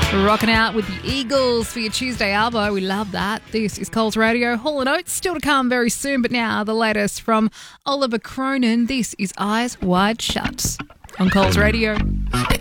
Rocking out with the Eagles for your Tuesday Arvo. We love that. This is Coles Radio. Hall & Oates still to come very soon, but now the latest from Oliver Cronin. This is Eyes Wide Shut on Coles Radio.